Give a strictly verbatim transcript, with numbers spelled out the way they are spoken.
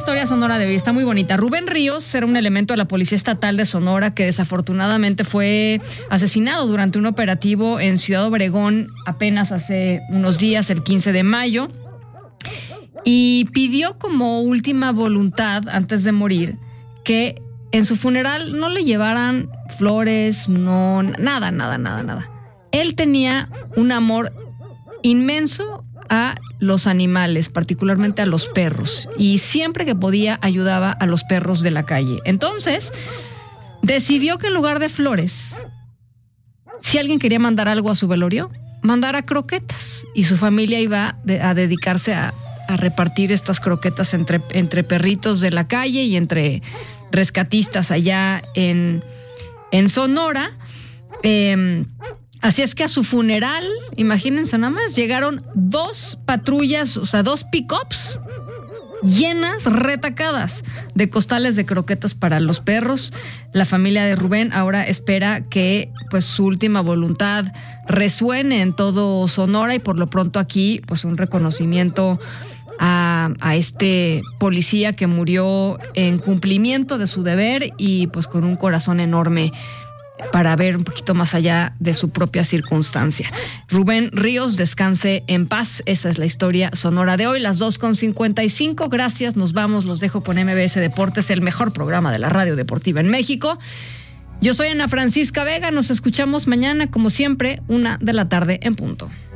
historia sonora de hoy, está muy bonita. Rubén Ríos era un elemento de la Policía Estatal de Sonora que desafortunadamente fue asesinado durante un operativo en Ciudad Obregón apenas hace unos días, el quince de mayo, y pidió como última voluntad antes de morir que en su funeral no le llevaran flores, no, nada, nada, nada, nada. Él tenía un amor inmenso a los animales, particularmente a los perros, y siempre que podía ayudaba a los perros de la calle. Entonces, decidió que en lugar de flores, si alguien quería mandar algo a su velorio, mandara croquetas, y su familia iba a dedicarse a, a repartir estas croquetas entre, entre perritos de la calle y entre rescatistas allá en, en Sonora. Eh, Así es que a su funeral, imagínense nada más, llegaron dos patrullas, o sea, dos pick-ups llenas, retacadas de costales de croquetas para los perros. La familia de Rubén ahora espera que pues su última voluntad resuene en todo Sonora y por lo pronto aquí pues un reconocimiento a, a este policía que murió en cumplimiento de su deber y pues con un corazón enorme para ver un poquito más allá de su propia circunstancia. Rubén Ríos, descanse en paz. Esa es la historia sonora de hoy, las dos con cincuenta y cinco. Gracias, nos vamos, los dejo con M B S Deportes, el mejor programa de la radio deportiva en México. Yo soy Ana Francisca Vega, nos escuchamos mañana, como siempre, una de la tarde en punto.